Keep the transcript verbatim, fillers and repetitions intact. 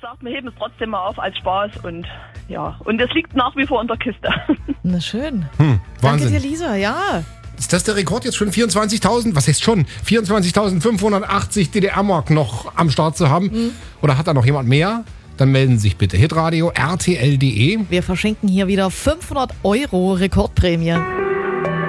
gesagt, wir heben es trotzdem mal auf als Spaß und ja, und es liegt nach wie vor in der Kiste. Na schön. Hm, Danke Wahnsinn. dir, Lisa, ja. Ist das der Rekord jetzt schon vierundzwanzigtausend? Was heißt schon? vierundzwanzigtausendfünfhundertachtzig D D R-Mark noch am Start zu haben? Mhm. Oder hat da noch jemand mehr? Dann melden Sie sich bitte. Hitradio R T L punkt de. Wir verschenken hier wieder fünfhundert Euro Rekordprämie.